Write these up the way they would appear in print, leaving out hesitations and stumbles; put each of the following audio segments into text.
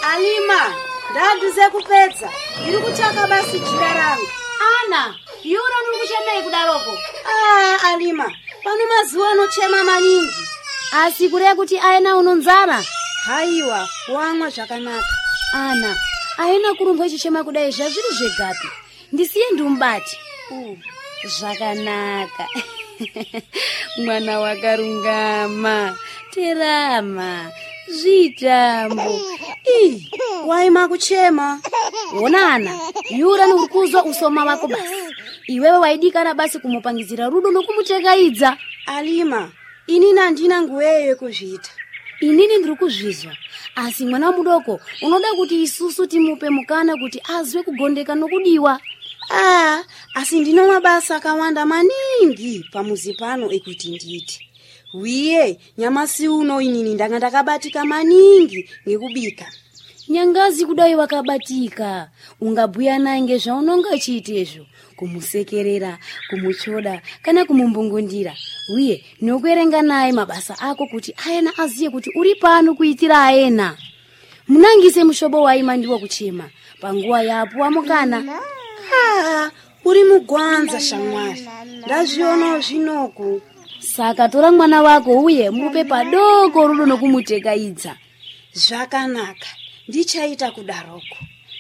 Alima, ndaduze kupedza. Ndiri kuchaka basi jira rangu. Ana, Yura nikuchemei kudaroko. Alima, pano mazuwa anochema maningi. Asikure kuti aina unonzara. Haiwa, wamwa zvakanaka. Ana, aina kurumba chichema kudai zvazviri zvegapi. Ndisiye ndumbati. Zvakanaka. Mwana wakarungama. Terama. Zvitambo. Waima kuchema. Onana, Yura nurikuzwa usoma wako basi. Iwewe waidikana basi kumupangizira rudo nokumuchekaidza. Alima, inini andina nguweyo kuzviita. Inini ndiri kuzvizwa. Asi mwana mudoko unoda kuti isusu timupe mukana kuti azwe kugondeka nokudiwa. Asi ndino mabasa akawanda maningi pamuzi pano ekuti nditi. Wiye, nyamasi uno inini ndanga ndakabatika maningi ngekubika. Nyangazi kudai wakabatika. Ungabhuya naye ngezvaunonga chiitezvo. Kumusekerera, kumuchoda, kana kumumbungundira. Wiye, nokuerenga naye mabasa ako kuti aena aziye kuti uri pano kuitira aena. Munangise mushobo waima ndiwo kuchema. Panguwa yapo wamukana. Uri mugwanza shamwari. Ndazviona zvinoku. Saka tora mwana wako uye mupe padoko rudo nokumuchekaidza. Zvakanaka. Ndichaita kudaroko.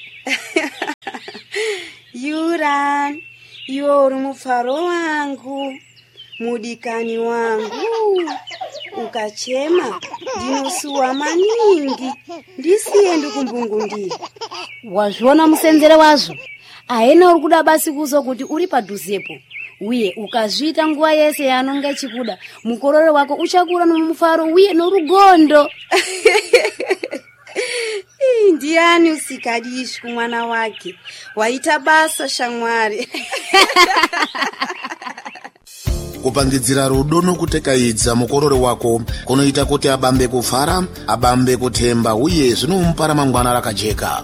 Yura, iwe uri mufaro wangu, mudikani wangu. Ukachema, ndinosuwa maningi. Ndisiye ndikumbungundira. Wazviona musenzere wazvo. Aena uri kuda basi kuzo kuti uri padhuzepo. Uye ukazviita nguwa yese yanonga chikuda, mukorore wako uchakura nomufaro uye norugondo. Ndiani usikadishi kumwana wake. Waita basa shamwari. Kupangidzira rudo nokutekaidza mukorore wako kunoita kuti abambe kufara, abambe kutemba uye zvinomupa ramangwana rakajeka.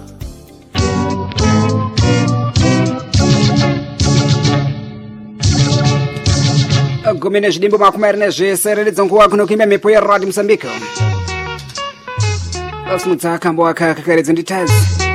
Gomene zvidimbo makumairine zvese reredza nguva kunokuimba mhepo yeRadio Mozambique. Asimudza akambo akakaredza nditazi.